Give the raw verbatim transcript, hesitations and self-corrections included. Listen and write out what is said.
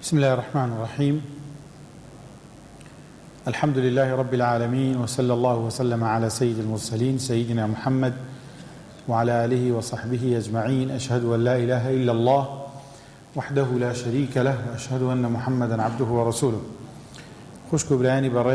بسم الله الرحمن الرحيم. الحمد لله رب العالمين، وصلى الله وسلم على سيد المرسلين سيدنا محمد وعلى آله وصحبه أجمعين. أشهد أن لا إله إلا الله وحده لا شريك له، وأشهد أن محمدا عبده ورسوله. خوشكو برایانی بەڕێز